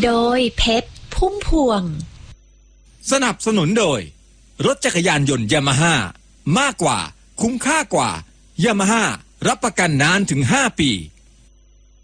โดยเพชรพุ่มพวงสนับสนุนโดยรถจักรยานยนต์ยามาฮ่ามากกว่าคุ้มค่ากว่ายามาฮ่ารับประกันนานถึง5 ปี